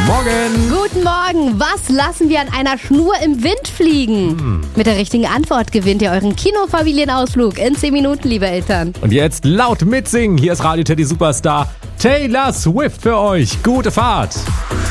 Morgen. Guten Morgen. Was lassen wir an einer Schnur im Wind fliegen? Mit der richtigen Antwort gewinnt ihr euren Kinofamilienausflug in 10 Minuten, liebe Eltern. Und jetzt laut mitsingen. Hier ist Radio Teddy Superstar Taylor Swift für euch. Gute Fahrt.